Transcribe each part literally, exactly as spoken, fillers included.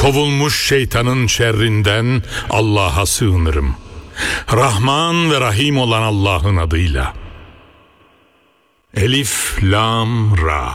Kovulmuş şeytanın şerrinden Allah'a sığınırım. Rahman ve Rahim olan Allah'ın adıyla. Elif, Lam, Ra.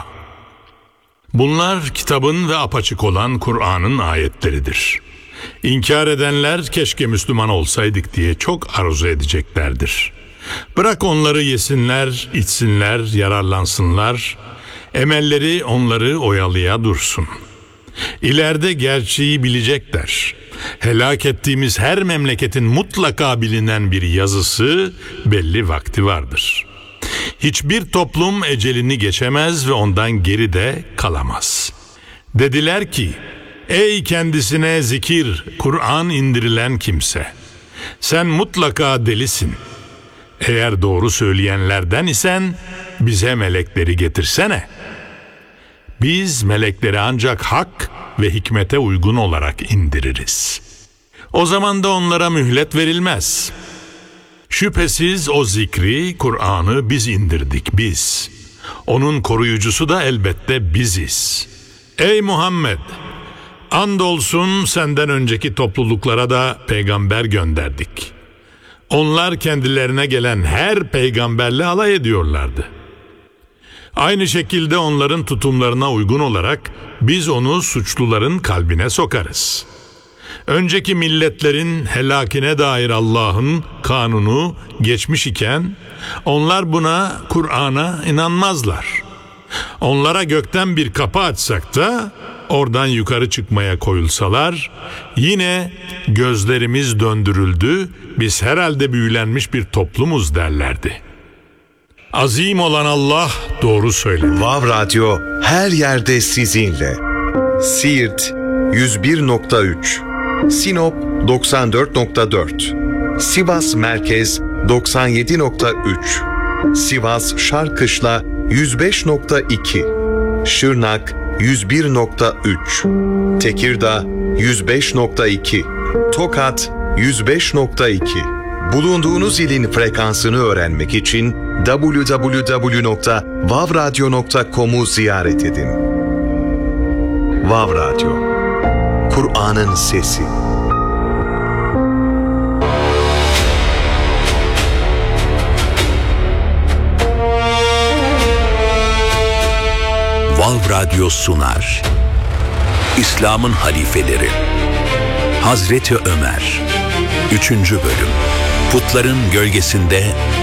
Bunlar kitabın ve apaçık olan Kur'an'ın ayetleridir. İnkar edenler keşke Müslüman olsaydık diye çok arzu edeceklerdir. Bırak onları yesinler, içsinler, yararlansınlar. Emelleri onları oyalaya dursun. İleride gerçeği bilecekler. Helak ettiğimiz her memleketin mutlaka bilinen bir yazısı, belli vakti vardır. Hiçbir toplum ecelini geçemez ve ondan geride kalamaz. Dediler ki, ey kendisine zikir, Kur'an indirilen kimse, sen mutlaka delisin. Eğer doğru söyleyenlerden isen bize melekleri getirsene. Biz melekleri ancak hak ve hikmete uygun olarak indiririz. O zaman da onlara mühlet verilmez. Şüphesiz o zikri, Kur'an'ı biz indirdik, biz. Onun koruyucusu da elbette biziz. Ey Muhammed! Andolsun senden önceki topluluklara da peygamber gönderdik. Onlar kendilerine gelen her peygamberle alay ediyorlardı. Aynı şekilde onların tutumlarına uygun olarak biz onu suçluların kalbine sokarız. Önceki milletlerin helakine dair Allah'ın kanunu geçmiş iken onlar buna, Kur'an'a inanmazlar. Onlara gökten bir kapı açsak da oradan yukarı çıkmaya koyulsalar yine gözlerimiz döndürüldü, biz herhalde büyülenmiş bir toplumuz derlerdi. Azim olan Allah doğru söyledi. Vav Radyo her yerde sizinle. Siirt yüz bir nokta üç, Sinop doksan dört nokta dört, Sivas Merkez doksan yedi nokta üç, Sivas Şarkışla yüz beş nokta iki, Şırnak yüz bir nokta üç, Tekirdağ yüz beş nokta iki, Tokat yüz beş nokta iki. Bulunduğunuz ilin frekansını öğrenmek için double-u double-u double-u nokta vav radyo nokta com'u ziyaret edin. Vav Radyo, Kur'an'ın sesi. Vav Radyo sunar. İslam'ın halifeleri. Hazreti Ömer. Üçüncü bölüm. Putların gölgesinde